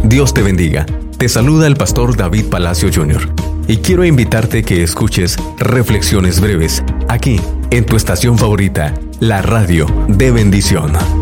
Dios te bendiga. Te saluda el pastor David Palacio Jr. Y quiero invitarte que escuches Reflexiones Breves aquí en tu estación favorita, la radio de bendición.